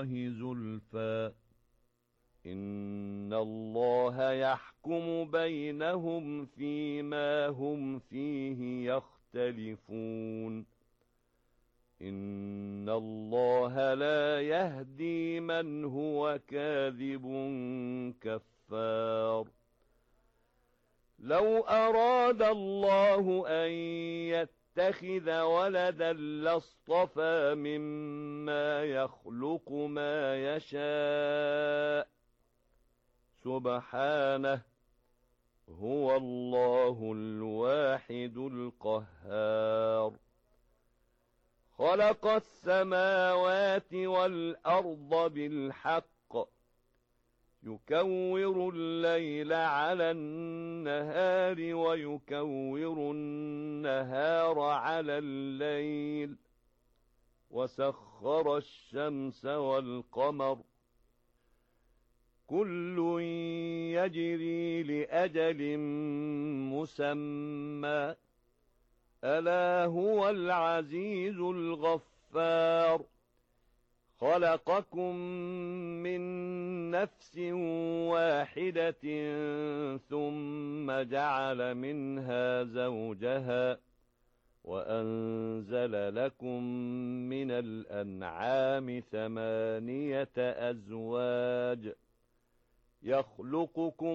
الله زُلْفَىٰ إِنَّ اللَّهَ يَحْكُمُ بَيْنَهُمْ فِيمَا هُمْ فِيهِ يَخْتَلِفُونَ إِنَّ اللَّهَ لَا يَهْدِي مَنْ هُوَ كَاذِبٌ كَفَّارٌ لَوْ أَرَادَ اللَّهُ أَن يَتَّخِذَ وَلَدًا لَّاصْطَفَىٰ مِمَّا يَخْلُقُ مَا يَشَاءُ سُبْحَانَهُ هُوَ اللَّهُ الْوَاحِدُ الْقَهَّارُ خَلَقَ السَّمَاوَاتِ وَالْأَرْضَ بِالْحَقِّ يُكَوِّرُ اللَّيْلَ عَلَى النَّهَارِ وَيُكَوِّرُ النَّهَارَ عَلَى اللَّيْلِ وَسَخَّرَ الشَّمْسَ وَالْقَمَرَ كُلٌّ يَجْرِي لِأَجَلٍ مُّسَمًّى أَلَا هُوَ الْعَزِيزُ الْغَفَّارُ خَلَقَكُم مِّن نَّفْسٍ وَاحِدَةٍ ثُمَّ جَعَلَ مِنْهَا زَوْجَهَا وَأَنزَلَ لَكُم مِّنَ الْأَنْعَامِ 8 أَزْوَاجٍ يَخْلُقُكُمْ